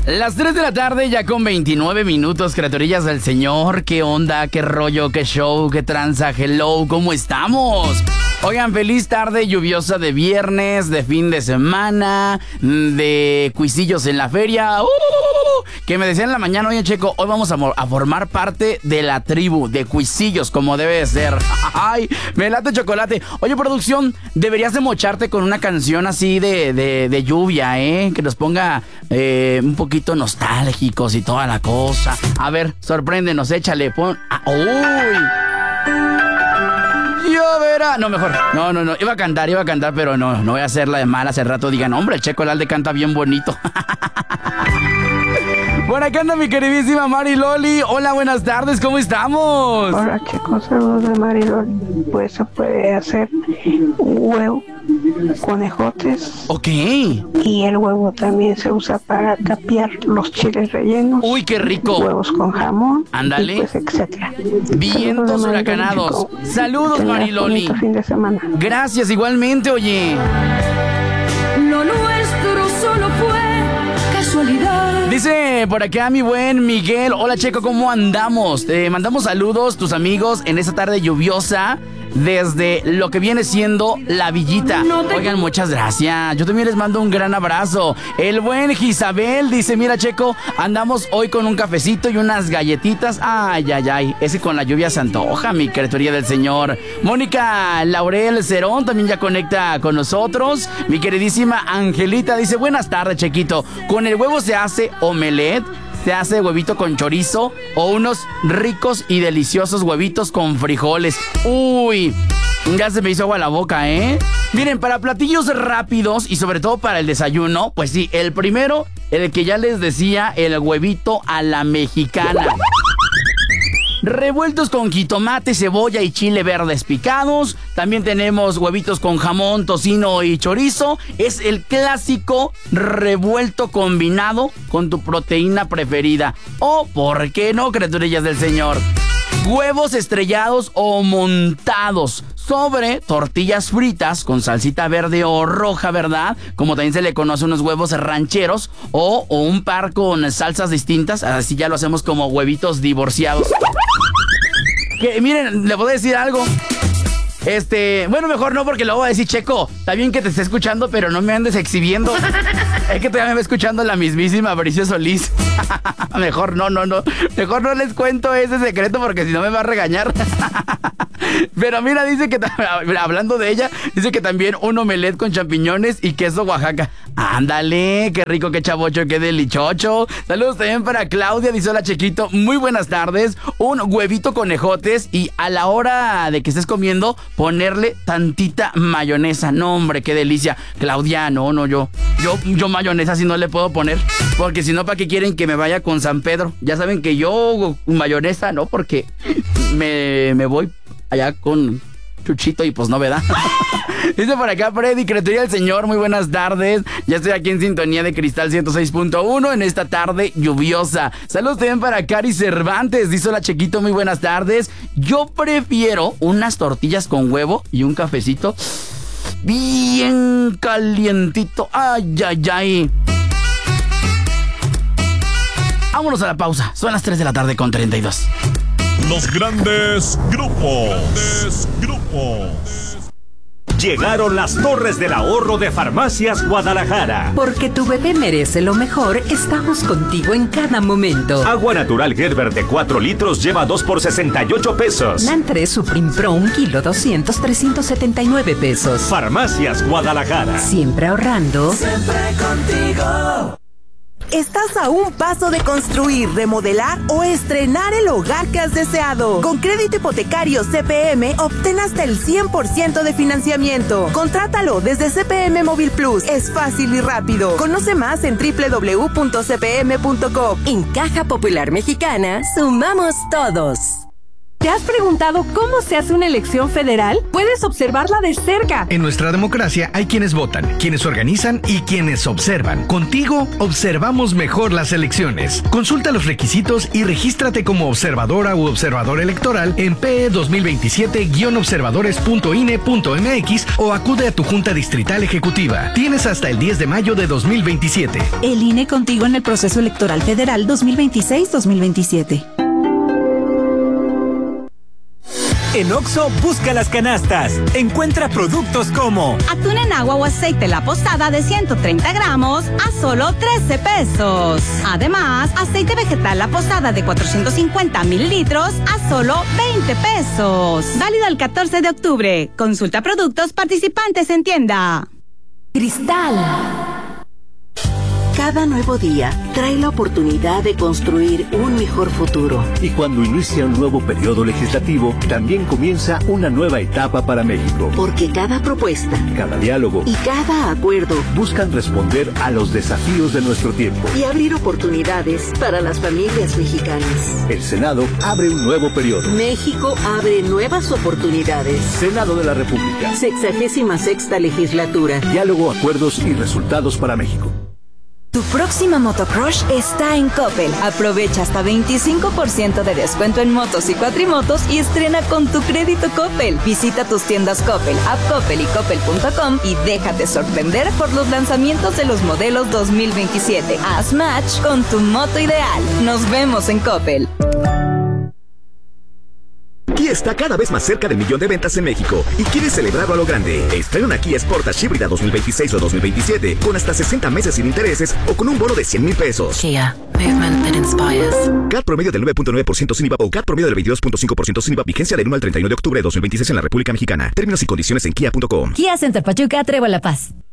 Las 3 de la tarde ya con 29 minutos, criaturillas del Señor. ¿Qué onda? ¿Qué rollo? ¿Qué show? ¿Qué tranza? Hello, ¿cómo estamos? Oigan, feliz tarde lluviosa de viernes, de fin de semana, de cuisillos en la feria. Que me decían en la mañana, oye Checo, hoy vamos a formar parte de la tribu de cuisillos, como debe de ser. Ay, me late chocolate. Oye, producción, deberías de mocharte con una canción así de lluvia, que nos ponga un poquito nostálgicos y toda la cosa. A ver, sorpréndenos, échale, pon... ¡Uy! Lloverá. No, mejor. No. Iba a cantar, pero no voy a hacerla de mal. Hace rato digan, hombre, el Checo Lalde canta bien bonito. Bueno, acá anda mi queridísima Mari Loli. Hola, buenas tardes, ¿cómo estamos? Hola, Checo, saludos de Mari Loli. Pues se puede hacer huevo con ejotes. Ok. Y el huevo también se usa para capear los chiles rellenos. Uy, qué rico. Huevos con jamón. Ándale. Y pues, etcétera. Vientos huracanados. Saludos, Mari Loli. Fin de semana. Gracias, igualmente, oye. Lo nuestro solo fue casualidad. Dice por acá mi buen Miguel. Hola, Checo, ¿cómo andamos? Te mandamos saludos, tus amigos, en esta tarde lluviosa desde lo que viene siendo La Villita. Oigan, muchas gracias. Yo también les mando un gran abrazo. El buen Gisabel dice, mira, Checo, andamos hoy con un cafecito y unas galletitas. Ay. Ese con la lluvia se antoja, mi criatura del Señor. Mónica Laurel Cerón también ya conecta con nosotros. Mi queridísima Angelita dice, buenas tardes, Chequito. Con el huevo se hace omelette, se hace huevito con chorizo o unos ricos y deliciosos huevitos con frijoles. Uy, ya se me hizo agua la boca, ¿eh? Miren, para platillos rápidos y sobre todo para el desayuno, pues sí, el primero, el que ya les decía, el huevito a la mexicana. Revueltos con jitomate, cebolla y chile verdes picados. También tenemos huevitos con jamón, tocino y chorizo. Es el clásico revuelto combinado con tu proteína preferida. O, ¿por qué no, criaturillas del Señor? Huevos estrellados o montados sobre tortillas fritas con salsita verde o roja, ¿verdad? Como también se le conoce unos huevos rancheros o un par con salsas distintas. Así ya lo hacemos como huevitos divorciados. Que miren, le puedo decir algo. Bueno, mejor no, porque luego voy a decir, Checo, está bien que te esté escuchando, pero no me andes exhibiendo. Es que todavía me va escuchando la mismísima Bricio Solís. Mejor no. Mejor no les cuento ese secreto porque si no me va a regañar. Pero mira, dice que, hablando de ella, dice que también un omelette con champiñones y queso Oaxaca. Ándale, qué rico, qué chavocho, qué delichocho. Saludos también para Claudia, dice hola, Chequito, muy buenas tardes. Un huevito con ejotes y a la hora de que estés comiendo, ponerle tantita mayonesa. No, hombre, qué delicia. Claudia, no, yo mayonesa sí no le puedo poner, porque si no, ¿para qué quieren que me vaya con San Pedro? Ya saben que yo mayonesa no, porque me voy allá con Chuchito y pues no, ¿verdad? Dice por acá Freddy, criatura del Señor, muy buenas tardes. Ya estoy aquí en sintonía de Cristal 106.1 en esta tarde lluviosa. Saludos también para Cari Cervantes, dice hola, Chequito, muy buenas tardes. Yo prefiero unas tortillas con huevo y un cafecito bien calientito. Ay. Vámonos a la pausa, son las 3 de la tarde con 32. Los grandes grupos. Llegaron las torres del ahorro de Farmacias Guadalajara. Porque tu bebé merece lo mejor, estamos contigo en cada momento. Agua natural Gerber de 4 litros lleva 2 por 68 pesos. NAN 3 Supreme Pro 1 kilo 200, 379 pesos. Farmacias Guadalajara. Siempre ahorrando. Siempre contigo. Estás a un paso de construir, remodelar o estrenar el hogar que has deseado. Con crédito hipotecario CPM, obtén hasta el 100% de financiamiento. Contrátalo desde CPM Móvil Plus. Es fácil y rápido. Conoce más en www.cpm.com. En Caja Popular Mexicana, sumamos todos. ¿Te has preguntado cómo se hace una elección federal? Puedes observarla de cerca. En nuestra democracia hay quienes votan, quienes organizan y quienes observan. Contigo, observamos mejor las elecciones. Consulta los requisitos y regístrate como observadora u observador electoral en PE 2027-observadores.ine.mx o acude a tu Junta Distrital Ejecutiva. Tienes hasta el 10 de mayo de 2027. El INE contigo en el proceso electoral federal 2026-2027. En Oxxo, busca las canastas. Encuentra productos como atún en agua o aceite La Posada de 130 gramos a solo 13 pesos. Además, aceite vegetal La Posada de 450 mililitros a solo 20 pesos. Válido el 14 de octubre. Consulta productos participantes en tienda. Cristal. Cada nuevo día trae la oportunidad de construir un mejor futuro. Y cuando inicia un nuevo periodo legislativo, también comienza una nueva etapa para México. Porque cada propuesta, cada diálogo y cada acuerdo buscan responder a los desafíos de nuestro tiempo y abrir oportunidades para las familias mexicanas. El Senado abre un nuevo periodo. México abre nuevas oportunidades. Senado de la República. 66ª legislatura. Diálogo, acuerdos y resultados para México. Tu próxima motocrush está en Coppel. Aprovecha hasta 25% de descuento en motos y cuatrimotos y estrena con tu crédito Coppel. Visita tus tiendas Coppel, app Coppel y coppel.com y déjate sorprender por los lanzamientos de los modelos 2027. Haz match con tu moto ideal. Nos vemos en Coppel. Kia está cada vez más cerca del 1,000,000 de ventas en México y quiere celebrarlo a lo grande. Estrena una Kia Sportage híbrida 2026 o 2027 con hasta 60 meses sin intereses o con un bono de 100,000 pesos. Kia, movement that inspires. CAT promedio del 9.9% sin IVA o CAT promedio del 22.5% sin IVA. Vigencia del 1 al 31 de octubre de 2026 en la República Mexicana. Términos y condiciones en kia.com. Kia Center Pachuca, Trébol La Paz.